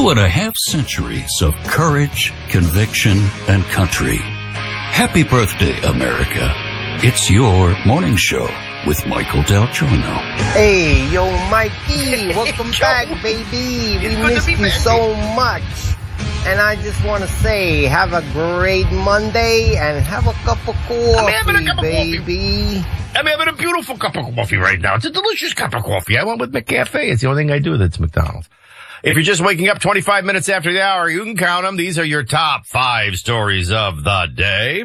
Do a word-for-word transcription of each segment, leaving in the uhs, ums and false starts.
Two and a half centuries of courage, conviction, and country. Happy birthday, America. It's your morning show with Michael Del Giorno. Hey, yo, Mikey, welcome back, baby. We missed you so much. And I just want to say, have a great Monday and have a cup of coffee, I'm having a cup baby. Of coffee. I'm having a beautiful cup of coffee right now. It's a delicious cup of coffee. I went with McCafe. It's the only thing I do that's McDonald's. If you're just waking up twenty-five minutes after the hour, you can count them. These are your top five stories of the day.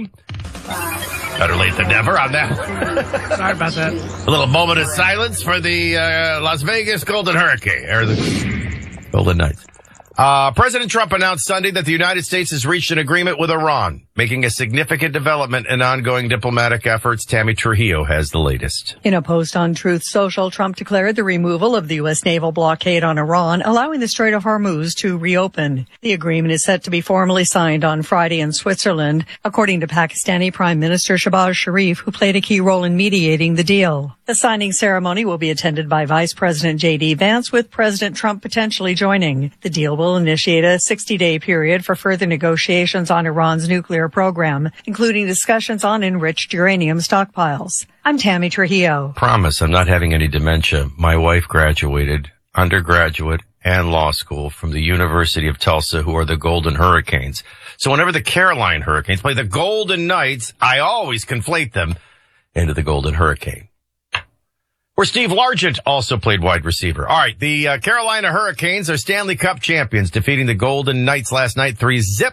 Better late than never on that. Sorry about that. A little moment of silence for the uh, Las Vegas Golden Hurricane, or the Golden Knights. Uh, President Trump announced Sunday that the United States has reached an agreement with Iran, making a significant development in ongoing diplomatic efforts. Tammy Trujillo has the latest. In a post on Truth Social, Trump declared the removal of the U S naval blockade on Iran, allowing the Strait of Hormuz to reopen. The agreement is set to be formally signed on Friday in Switzerland, according to Pakistani Prime Minister Shehbaz Sharif, who played a key role in mediating the deal. The signing ceremony will be attended by Vice President J D Vance, with President Trump potentially joining. The deal will initiate a sixty-day period for further negotiations on Iran's nuclear program, including discussions on enriched uranium stockpiles. I'm Tammy Trujillo. Promise, I'm not having any dementia. My wife graduated undergraduate and law school from the University of Tulsa, who are the Golden Hurricanes. So whenever the Caroline Hurricanes play the Golden Knights, I always conflate them into the Golden Hurricane. Where Steve Largent also played wide receiver. All right, the uh, Carolina Hurricanes are Stanley Cup champions, defeating the Golden Knights last night three zip,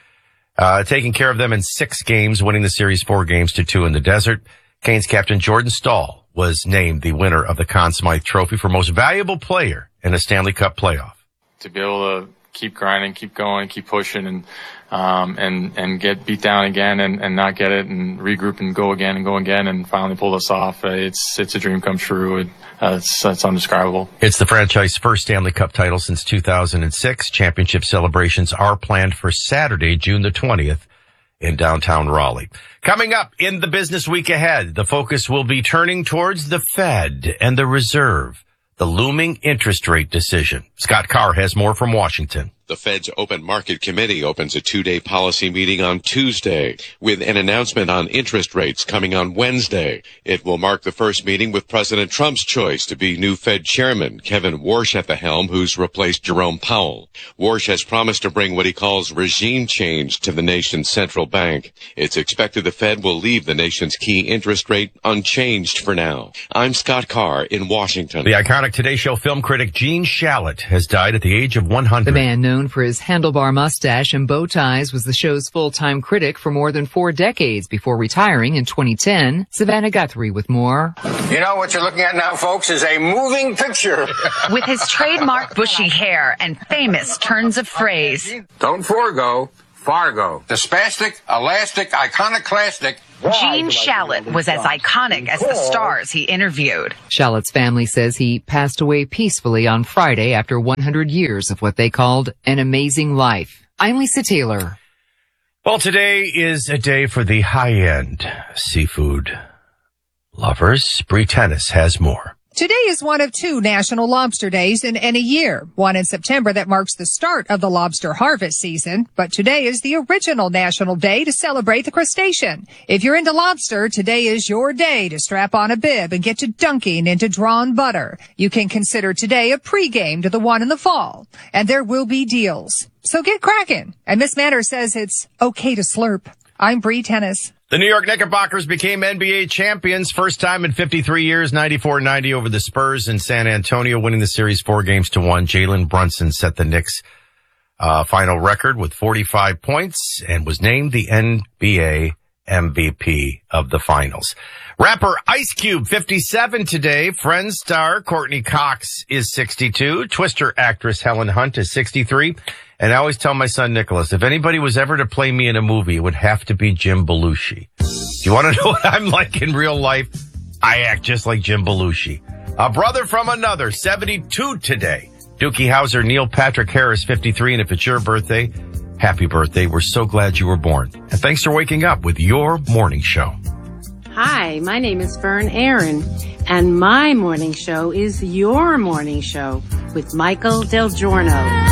uh, taking care of them in six games, winning the series four games to two in the desert. Canes captain Jordan Staal was named the winner of the Conn Smythe Trophy for most valuable player in a Stanley Cup playoff. To be able to keep grinding, keep going, keep pushing, and um, and and get beat down again, and, and not get it, and regroup and go again and go again, and finally pull this off. Uh, it's it's a dream come true. It, uh, it's it's undescribable. It's the franchise's first Stanley Cup title since two thousand six. Championship celebrations are planned for Saturday, June the twentieth, in downtown Raleigh. Coming up in the business week ahead, the focus will be turning towards the Fed and the Reserve, the looming interest rate decision. Scott Carr has more from Washington. The Fed's Open Market Committee opens a two-day policy meeting on Tuesday with an announcement on interest rates coming on Wednesday. It will mark the first meeting with President Trump's choice to be new Fed chairman, Kevin Warsh, at the helm, who's replaced Jerome Powell. Warsh has promised to bring what he calls regime change to the nation's central bank. It's expected the Fed will leave the nation's key interest rate unchanged for now. I'm Scott Carr in Washington. The iconic Today Show film critic Gene Shalit has died at the age of one hundred. The man known for his handlebar mustache and bow ties was the show's full-time critic for more than four decades before retiring in twenty ten. Savannah Guthrie with more. You know what you're looking at now, folks, is a moving picture. With his trademark bushy hair and famous turns of phrase. Don't forego, Fargo. The spastic, elastic, iconoclastic. Gene Shalit was as iconic as the stars he interviewed. Shalit's family says he passed away peacefully on Friday after one hundred years of what they called an amazing life. I'm Lisa Taylor. Well, today is a day for the high-end seafood lovers. Bree Tennis has more. Today is one of two National Lobster Days in any year. One in September that marks the start of the lobster harvest season. But today is the original National Day to celebrate the crustacean. If you're into lobster, today is your day to strap on a bib and get to dunking into drawn butter. You can consider today a pregame to the one in the fall. And there will be deals. So get cracking. And Miss Manor says it's okay to slurp. I'm Bree Tennis. The New York Knickerbockers became N B A champions, first time in fifty-three years, ninety-four ninety over the Spurs in San Antonio, winning the series four games to one. Jalen Brunson set the Knicks' uh, final record with forty-five points and was named the N B A M V P of the finals. Rapper Ice Cube, fifty-seven today. Friends star Courtney Cox is sixty-two. Twister actress Helen Hunt is sixty-three. And I always tell my son Nicholas, if anybody was ever to play me in a movie, it would have to be Jim Belushi. Do you want to know what I'm like in real life? I act just like Jim Belushi. A brother from another, seventy-two today. Dookie Howser, Neil Patrick Harris, fifty-three. And if it's your birthday, happy birthday. We're so glad you were born. And thanks for waking up with your morning show. Hi, my name is Fern Aaron, and my morning show is your morning show with Michael Del Giorno.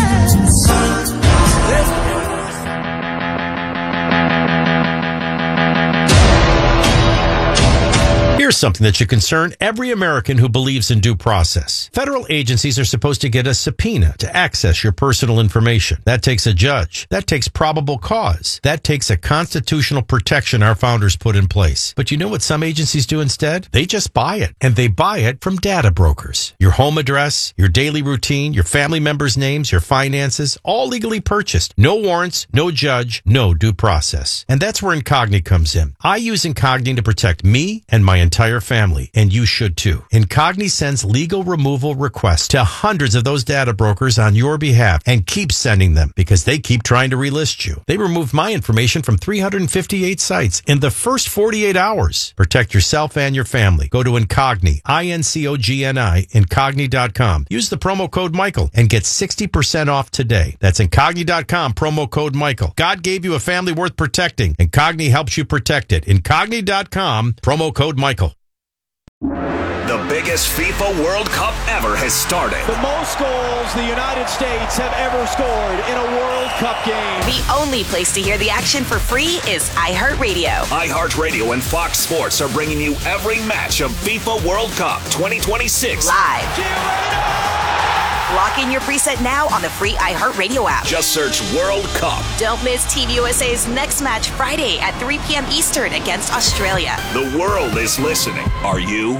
Here's something that should concern every American who believes in due process. Federal agencies are supposed to get a subpoena to access your personal information. That takes a judge. That takes probable cause. That takes a constitutional protection our founders put in place. But you know what some agencies do instead? They just buy it. And they buy it from data brokers. Your home address, your daily routine, your family members' names, your finances, all legally purchased. No warrants, no judge, no due process. And that's where Incogni comes in. I use Incogni to protect me and my entire family, and you should too. Incogni sends legal removal requests to hundreds of those data brokers on your behalf and keeps sending them because they keep trying to relist you. They removed my information from three hundred fifty-eight sites in the first forty-eight hours. Protect yourself and your family. Go to Incogni, I N C O G N I, Incogni dot com. Use the promo code Michael and get sixty percent off today. That's Incogni dot com, promo code Michael. God gave you a family worth protecting. Incogni helps you protect it. Incogni dot com, promo code Michael. The biggest FIFA World Cup ever has started. The most goals the United States have ever scored in a World Cup game. The only place to hear the action for free is iHeartRadio. iHeartRadio and Fox Sports are bringing you every match of FIFA World Cup twenty twenty-six. Live. Lock in your preset now on the free iHeartRadio app. Just search World Cup. Don't miss Team U S A's next match Friday at three p.m. Eastern against Australia. The world is listening. Are you?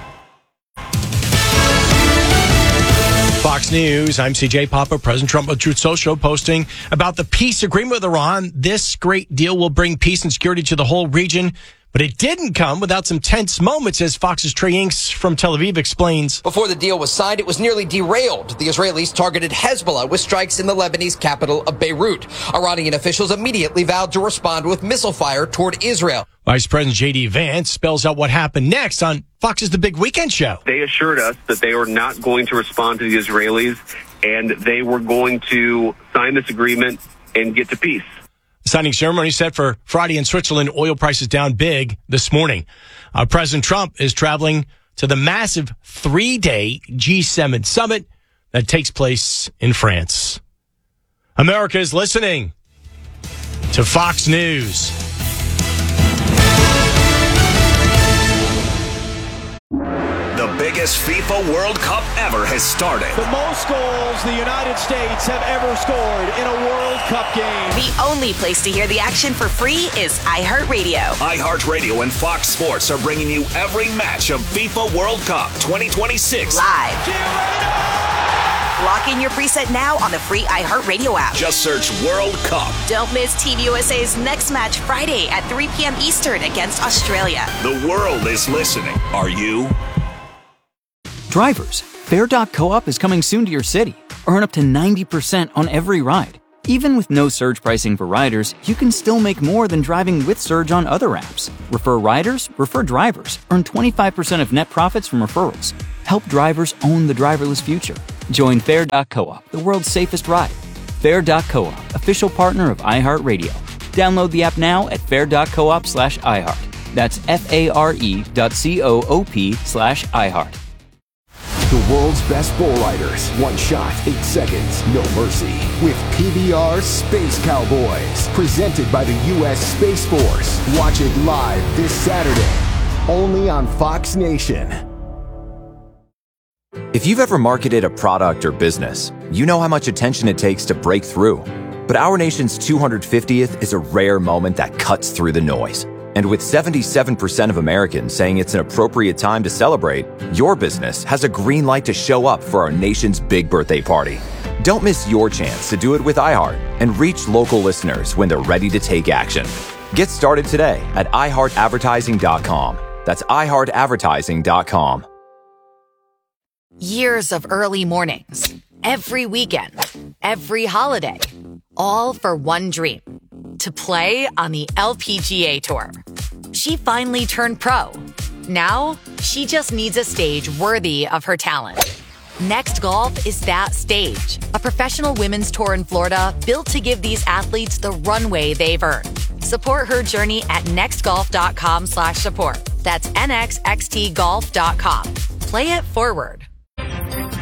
Fox News, I'm C J Papa. President Trump of Truth Social posting about the peace agreement with Iran. This great deal will bring peace and security to the whole region. But it didn't come without some tense moments, as Fox's Trey Inks from Tel Aviv explains. Before the deal was signed, it was nearly derailed. The Israelis targeted Hezbollah with strikes in the Lebanese capital of Beirut. Iranian officials immediately vowed to respond with missile fire toward Israel. Vice President J D. Vance spells out what happened next on Fox's The Big Weekend Show. They assured us that they were not going to respond to the Israelis, and they were going to sign this agreement and get to peace. Signing ceremony set for Friday in Switzerland. Oil prices down big this morning. Uh, President Trump is traveling to the massive three-day G seven summit that takes place in France. America is listening to Fox News. The biggest FIFA World Cup ever has started. The most goals the United States have ever scored in a World Cup game. The only place to hear the action for free is iHeartRadio. iHeartRadio and Fox Sports are bringing you every match of FIFA World Cup twenty twenty-six. Live. Lock in your preset now on the free iHeartRadio app. Just search World Cup. Don't miss Team U S A's next match Friday at three p.m. Eastern against Australia. The world is listening. Are you? Drivers, Fair dot coop is coming soon to your city. Earn up to ninety percent on every ride. Even with no surge pricing for riders, you can still make more than driving with Surge on other apps. Refer riders, refer drivers. Earn twenty-five percent of net profits from referrals. Help drivers own the driverless future. Join Fair dot coop, the world's safest ride. Fair dot coop, official partner of iHeartRadio. Download the app now at fair dot coop slash iHeart. That's F-A-R-E dot C-O-O-P slash iHeart. The world's best bull riders. One shot, eight seconds, no mercy. With P B R Space Cowboys. Presented by the U S Space Force. Watch it live this Saturday. Only on Fox Nation. If you've ever marketed a product or business, you know how much attention it takes to break through. But our nation's two hundred fiftieth is a rare moment that cuts through the noise. And with seventy-seven percent of Americans saying it's an appropriate time to celebrate, your business has a green light to show up for our nation's big birthday party. Don't miss your chance to do it with iHeart and reach local listeners when they're ready to take action. Get started today at i heart advertising dot com. That's i heart advertising dot com. Years of early mornings, every weekend, every holiday, all for one dream. To play on the L P G A Tour. She finally turned pro. Now, she just needs a stage worthy of her talent. Next Golf is that stage. A professional women's tour in Florida built to give these athletes the runway they've earned. Support her journey at nextgolf dot com slash support. That's N X X T golf dot com. Play it forward.